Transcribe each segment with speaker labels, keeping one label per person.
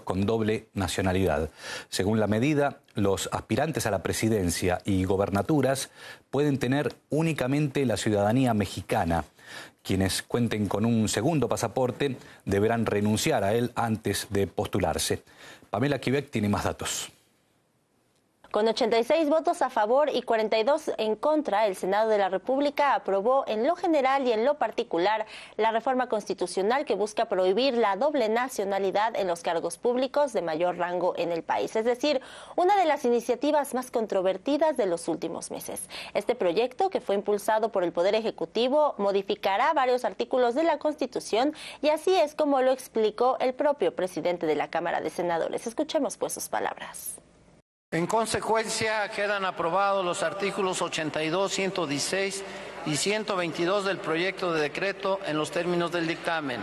Speaker 1: con doble nacionalidad. Según la medida, los aspirantes a la presidencia y gobernaturas pueden tener únicamente la ciudadanía mexicana. Quienes cuenten con un segundo pasaporte deberán renunciar a él antes de postularse. Pamela Quebec tiene más datos.
Speaker 2: Con 86 votos a favor y 42 en contra, el Senado de la República aprobó en lo general y en lo particular la reforma constitucional que busca prohibir la doble nacionalidad en los cargos públicos de mayor rango en el país. Es decir, una de las iniciativas más controvertidas de los últimos meses. Este proyecto, que fue impulsado por el Poder Ejecutivo, modificará varios artículos de la Constitución y así es como lo explicó el propio presidente de la Cámara de Senadores. Escuchemos pues sus palabras.
Speaker 3: En consecuencia, quedan aprobados los artículos 82, 116 y 122 del proyecto de decreto en los términos del dictamen.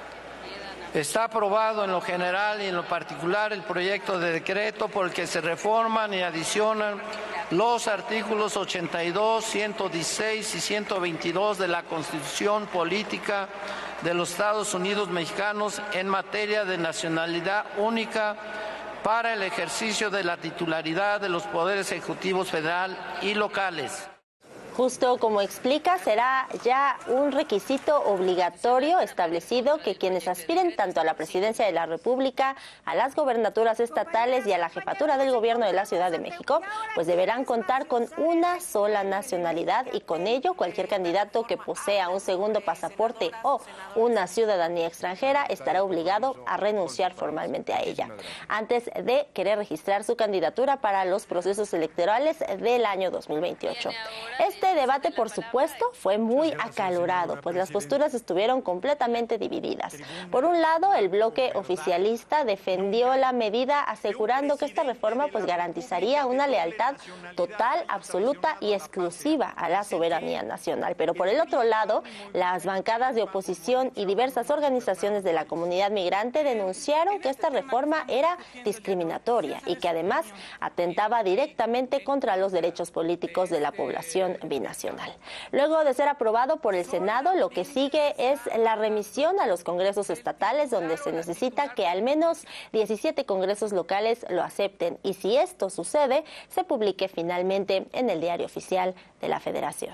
Speaker 3: Está aprobado en lo general y en lo particular el proyecto de decreto por el que se reforman y adicionan los artículos 82, 116 y 122 de la Constitución Política de los Estados Unidos Mexicanos en materia de nacionalidad única para el ejercicio de la titularidad de los poderes ejecutivos federal y locales.
Speaker 2: Justo como explica, será ya un requisito obligatorio establecido que quienes aspiren tanto a la presidencia de la República, a las gobernaturas estatales y a la jefatura del gobierno de la Ciudad de México, pues deberán contar con una sola nacionalidad y con ello cualquier candidato que posea un segundo pasaporte o una ciudadanía extranjera estará obligado a renunciar formalmente a ella antes de querer registrar su candidatura para los procesos electorales del año 2028. Este debate, por supuesto, fue muy acalorado, pues las posturas estuvieron completamente divididas. Por un lado, el bloque oficialista defendió la medida asegurando que esta reforma pues garantizaría una lealtad total, absoluta y exclusiva a la soberanía nacional. Pero por el otro lado, las bancadas de oposición y diversas organizaciones de la comunidad migrante denunciaron que esta reforma era discriminatoria y que además atentaba directamente contra los derechos políticos de la población binacional. Luego de ser aprobado por el Senado, lo que sigue es la remisión a los congresos estatales, donde se necesita que al menos 17 congresos locales lo acepten. Y si esto sucede, se publique finalmente en el Diario Oficial de la Federación.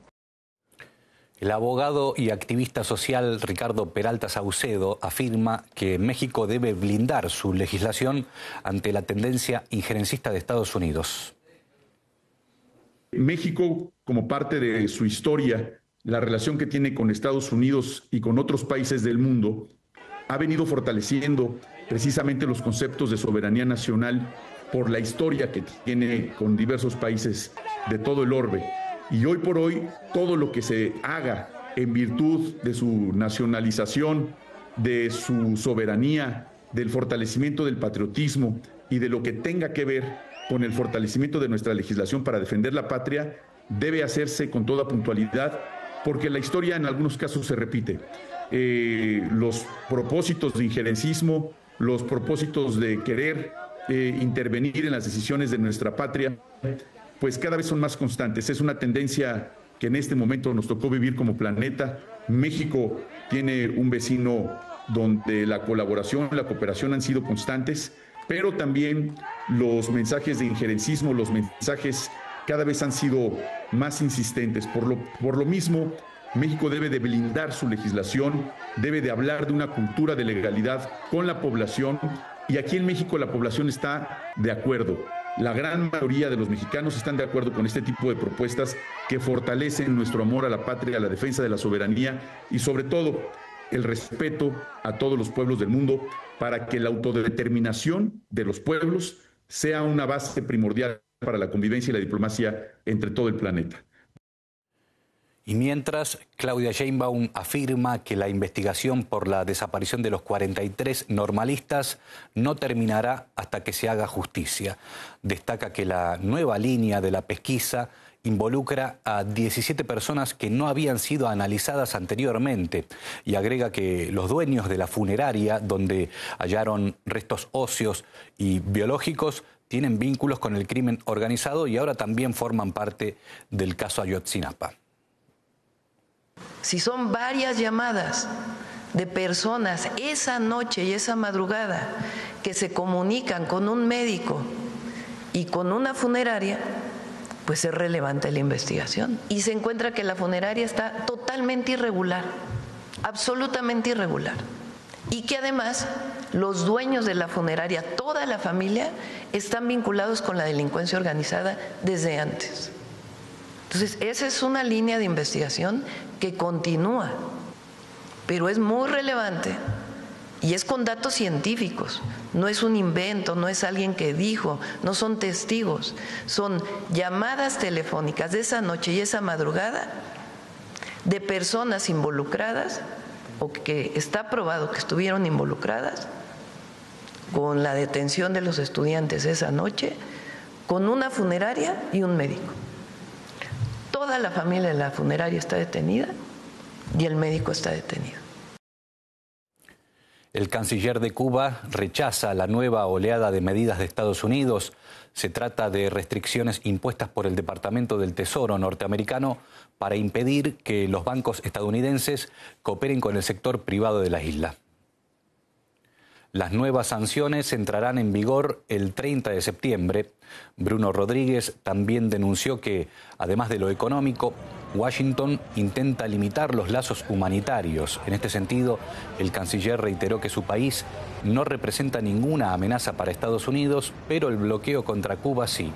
Speaker 1: El abogado y activista social Ricardo Peralta Saucedo afirma que México debe blindar su legislación ante la tendencia injerencista de Estados Unidos.
Speaker 4: México, como parte de su historia, la relación que tiene con Estados Unidos y con otros países del mundo, ha venido fortaleciendo precisamente los conceptos de soberanía nacional por la historia que tiene con diversos países de todo el orbe. Y hoy por hoy, todo lo que se haga en virtud de su nacionalización, de su soberanía, del fortalecimiento del patriotismo y de lo que tenga que ver con el fortalecimiento de nuestra legislación para defender la patria, debe hacerse con toda puntualidad, porque la historia en algunos casos se repite. Los propósitos de injerencismo, los propósitos de querer intervenir en las decisiones de nuestra patria, pues cada vez son más constantes. Es una tendencia que en este momento nos tocó vivir como planeta. México tiene un vecino donde la colaboración, la cooperación han sido constantes, pero también los mensajes de injerencismo, los mensajes cada vez han sido más insistentes. Por lo mismo, México debe de blindar su legislación, debe de hablar de una cultura de legalidad con la población, y aquí en México la población está de acuerdo. La gran mayoría de los mexicanos están de acuerdo con este tipo de propuestas que fortalecen nuestro amor a la patria, a la defensa de la soberanía y sobre todo el respeto a todos los pueblos del mundo, para que la autodeterminación de los pueblos sea una base primordial para la convivencia y la diplomacia entre todo el planeta.
Speaker 1: Y mientras, Claudia Sheinbaum afirma que la investigación por la desaparición de los 43 normalistas no terminará hasta que se haga justicia. Destaca que la nueva línea de la pesquisa involucra a 17 personas que no habían sido analizadas anteriormente y agrega que los dueños de la funeraria, donde hallaron restos óseos y biológicos, tienen vínculos con el crimen organizado y ahora también forman parte del caso Ayotzinapa.
Speaker 5: Si son varias llamadas de personas esa noche y esa madrugada que se comunican con un médico y con una funeraria, pues es relevante la investigación. Y se encuentra que la funeraria está totalmente irregular, absolutamente irregular. Y que además los dueños de la funeraria, toda la familia, están vinculados con la delincuencia organizada desde antes. Entonces, esa es una línea de investigación que continúa, pero es muy relevante y es con datos científicos. No es un invento, no es alguien que dijo, no son testigos, son llamadas telefónicas de esa noche y esa madrugada de personas involucradas o que está probado que estuvieron involucradas con la detención de los estudiantes esa noche, con una funeraria y un médico. Toda la familia de la funeraria está detenida y el médico está detenido.
Speaker 1: El canciller de Cuba rechaza la nueva oleada de medidas de Estados Unidos. Se trata de restricciones impuestas por el Departamento del Tesoro norteamericano para impedir que los bancos estadounidenses cooperen con el sector privado de la isla. Las nuevas sanciones entrarán en vigor el 30 de septiembre. Bruno Rodríguez también denunció que, además de lo económico, Washington intenta limitar los lazos humanitarios. En este sentido, el canciller reiteró que su país no representa ninguna amenaza para Estados Unidos, pero el bloqueo contra Cuba sí.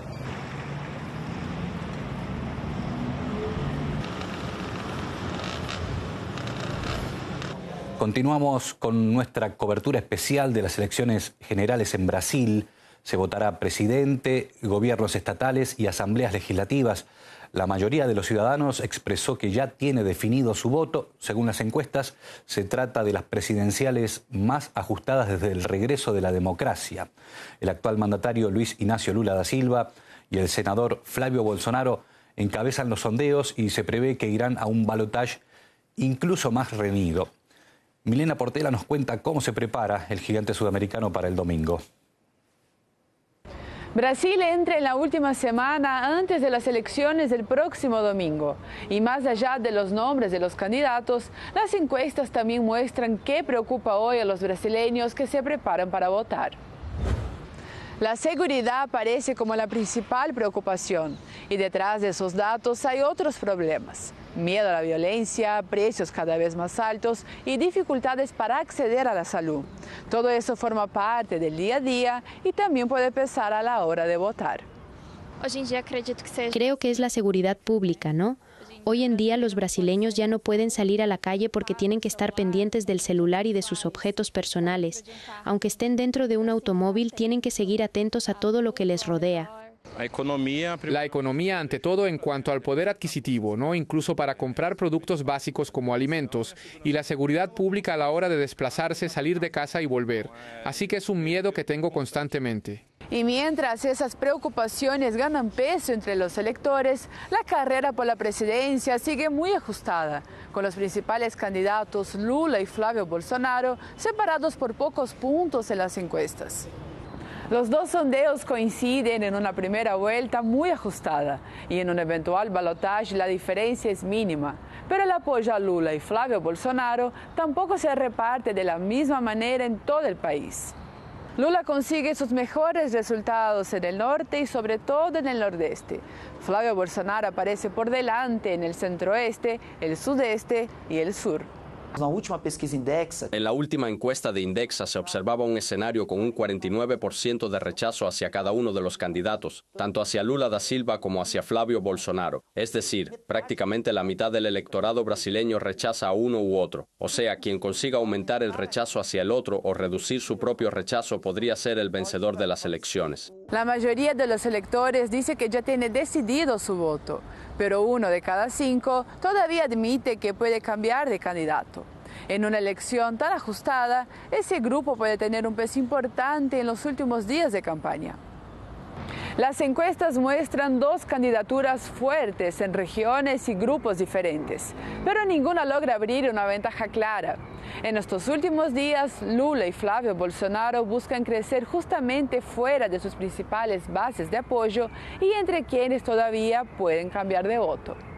Speaker 1: Continuamos con nuestra cobertura especial de las elecciones generales en Brasil. Se votará presidente, gobiernos estatales y asambleas legislativas. La mayoría de los ciudadanos expresó que ya tiene definido su voto. Según las encuestas, se trata de las presidenciales más ajustadas desde el regreso de la democracia. El actual mandatario Luis Inácio Lula da Silva y el senador Flavio Bolsonaro encabezan los sondeos y se prevé que irán a un balotaje incluso más reñido. Milena Portela nos cuenta cómo se prepara el gigante sudamericano para el domingo.
Speaker 6: Brasil entra en la última semana antes de las elecciones del próximo domingo. Y más allá de los nombres de los candidatos, las encuestas también muestran qué preocupa hoy a los brasileños que se preparan para votar. La seguridad aparece como la principal preocupación y detrás de esos datos hay otros problemas. Miedo a la violencia, precios cada vez más altos y dificultades para acceder a la salud. Todo eso forma parte del día a día y también puede pesar a la hora de votar.
Speaker 7: Creo que es la seguridad pública, ¿no? Hoy en día los brasileños ya no pueden salir a la calle porque tienen que estar pendientes del celular y de sus objetos personales. Aunque estén dentro de un automóvil, tienen que seguir atentos a todo lo que les rodea.
Speaker 8: La economía ante todo en cuanto al poder adquisitivo, ¿no? Incluso para comprar productos básicos como alimentos, y la seguridad pública a la hora de desplazarse, salir de casa y volver. Así que es un miedo que tengo constantemente.
Speaker 6: Y mientras esas preocupaciones ganan peso entre los electores, la carrera por la presidencia sigue muy ajustada, con los principales candidatos Lula y Flavio Bolsonaro separados por pocos puntos en las encuestas. Los dos sondeos coinciden en una primera vuelta muy ajustada y en un eventual balotaje la diferencia es mínima, pero el apoyo a Lula y Flavio Bolsonaro tampoco se reparte de la misma manera en todo el país. Lula consigue sus mejores resultados en el norte y sobre todo en el nordeste. Flavio Bolsonaro aparece por delante en el centro-oeste, el sudeste y el sur.
Speaker 9: En la última encuesta de Indexa se observaba un escenario con un 49% de rechazo hacia cada uno de los candidatos, tanto hacia Lula da Silva como hacia Flavio Bolsonaro. Es decir, prácticamente la mitad del electorado brasileño rechaza a uno u otro. O sea, quien consiga aumentar el rechazo hacia el otro o reducir su propio rechazo podría ser el vencedor de las elecciones.
Speaker 6: La mayoría de los electores dice que ya tiene decidido su voto, pero 1 de cada 5 todavía admite que puede cambiar de candidato. En una elección tan ajustada, ese grupo puede tener un peso importante en los últimos días de campaña. Las encuestas muestran dos candidaturas fuertes en regiones y grupos diferentes, pero ninguna logra abrir una ventaja clara. En estos últimos días, Lula y Flavio Bolsonaro buscan crecer justamente fuera de sus principales bases de apoyo y entre quienes todavía pueden cambiar de voto.